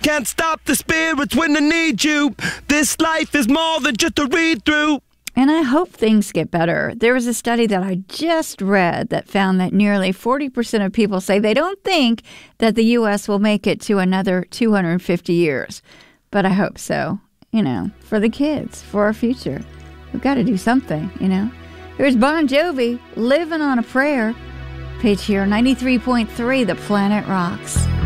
Can't stop the spirits when they need you. This life is more than just a read-through. And I hope things get better. There was a study that I just read that found that nearly 40% of people say they don't think that the U.S. will make it to another 250 years. But I hope so, for the kids, for our future. We've got to do something, Here's Bon Jovi, Living on a Prayer. Page here, 93.3, The Planet Rocks.